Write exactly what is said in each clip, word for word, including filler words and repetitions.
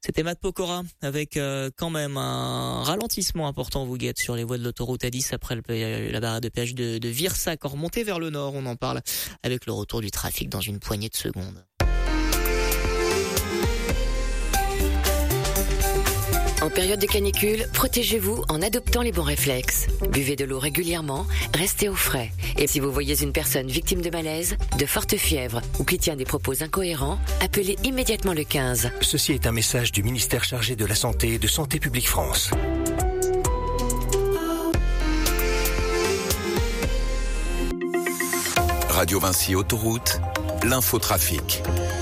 C'était Matt Pokora avec euh, quand même un ralentissement important vous guette sur les voies de l'autoroute A dix après le, la barrière de péage de, de Virsac en remontée vers le nord. On en parle avec le retour du trafic dans une poignée de secondes. En période de canicule, protégez-vous en adoptant les bons réflexes. Buvez de l'eau régulièrement, restez au frais. Et si vous voyez une personne victime de malaise, de forte fièvre ou qui tient des propos incohérents, appelez immédiatement le quinze. Ceci est un message du ministère chargé de la Santé et de Santé publique France. Radio Vinci Autoroute, l'infotrafic.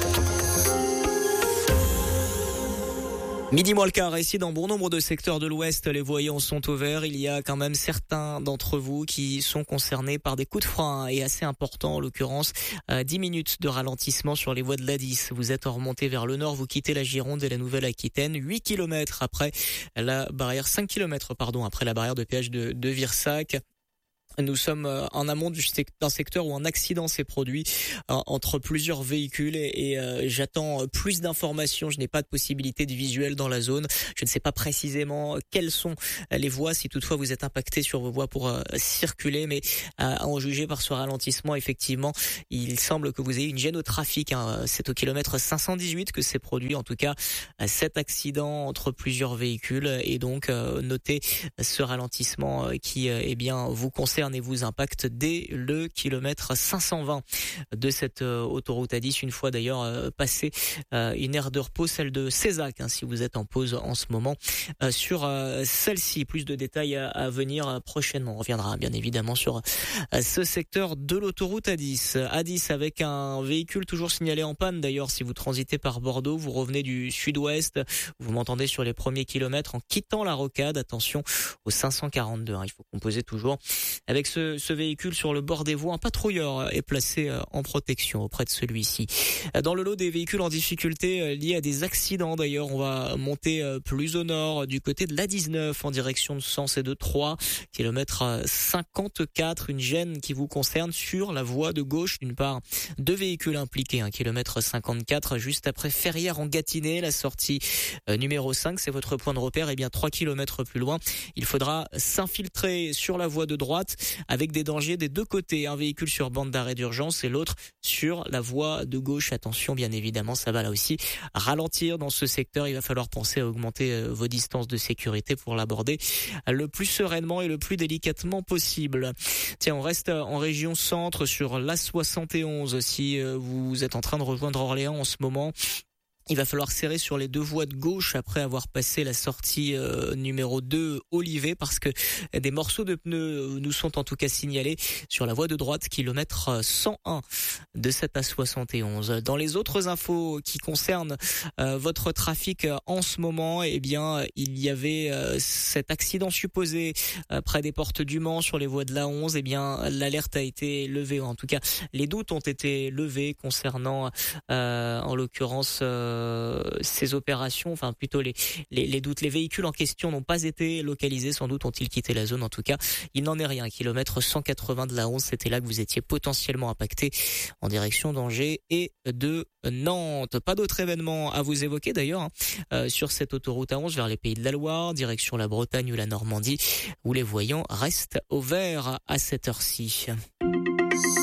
Midi moins le quart, ici dans bon nombre de secteurs de l'Ouest, les voyants sont au vert. Il y a quand même certains d'entre vous qui sont concernés par des coups de frein et assez importants, en l'occurrence euh, dix minutes de ralentissement sur les voies de l'A dix. Vous êtes remonté vers le nord, vous quittez la Gironde et la Nouvelle-Aquitaine, huit kilomètres après la barrière, cinq kilomètres pardon, après la barrière de péage de, de Virsac. Nous sommes en amont du sec- d'un secteur où un accident s'est produit euh, entre plusieurs véhicules et, et euh, j'attends plus d'informations. Je n'ai pas de possibilité de visuel dans la zone. Je ne sais pas précisément quelles sont les voies, si toutefois vous êtes impacté sur vos voies pour euh, circuler, mais euh, à en juger par ce ralentissement, effectivement, il semble que vous ayez une gêne au trafic. Hein. C'est au kilomètre cinq cent dix-huit que s'est produit, en tout cas, cet accident entre plusieurs véhicules et donc euh, notez ce ralentissement euh, qui, euh, eh bien, vous concerne et vous impacte dès le kilomètre cinq cent vingt de cette euh, autoroute A dix. Une fois d'ailleurs euh, passé euh, une aire de repos, celle de Cézac, hein, si vous êtes en pause en ce moment euh, sur euh, celle-ci. Plus de détails à, à venir euh, prochainement. On reviendra bien évidemment sur euh, ce secteur de l'autoroute A dix. A dix avec un véhicule toujours signalé en panne. D'ailleurs, si vous transitez par Bordeaux, vous revenez du sud-ouest, vous m'entendez sur les premiers kilomètres en quittant la rocade. Attention au cinq cent quarante-deux. Hein, il faut composer toujours avec ce, ce véhicule sur le bord des voies. Un patrouilleur est placé en protection auprès de celui-ci. Dans le lot des véhicules en difficulté liés à des accidents, d'ailleurs, on va monter plus au nord du côté de l'A dix-neuf en direction de Sens et de Troyes, kilomètre cinquante-quatre, une gêne qui vous concerne sur la voie de gauche. D'une part, deux véhicules impliqués, un kilomètre cinquante-quatre, juste après Ferrières en Gâtinais, la sortie euh, numéro cinq, c'est votre point de repère. Et bien trois kilomètres plus loin, il faudra s'infiltrer sur la voie de droite avec des dangers des deux côtés, un véhicule sur bande d'arrêt d'urgence et l'autre sur la voie de gauche. Attention, bien évidemment, ça va là aussi ralentir dans ce secteur. Il va falloir penser à augmenter vos distances de sécurité pour l'aborder le plus sereinement et le plus délicatement possible. Tiens, on reste en région centre sur l'A soixante et onze. Si vous êtes en train de rejoindre Orléans en ce moment, il va falloir serrer sur les deux voies de gauche après avoir passé la sortie euh, numéro deux Olivet, parce que des morceaux de pneus nous sont en tout cas signalés sur la voie de droite, kilomètre cent un de cette A soixante et onze. Dans les autres infos qui concernent euh, votre trafic en ce moment, eh bien il y avait euh, cet accident supposé euh, près des portes du Mans sur les voies de l'A onze. Eh bien l'alerte a été levée, en tout cas les doutes ont été levés concernant euh, en l'occurrence euh, ces opérations, enfin plutôt les, les, les doutes. Les véhicules en question n'ont pas été localisés, sans doute ont-ils quitté la zone. En tout cas, il n'en est rien. Kilomètre cent quatre-vingts de la onze, c'était là que vous étiez potentiellement impacté en direction d'Angers et de Nantes. Pas d'autres événements à vous évoquer d'ailleurs hein, euh, sur cette autoroute A onze vers les Pays de la Loire, direction la Bretagne ou la Normandie, où les voyants restent au vert à cette heure-ci.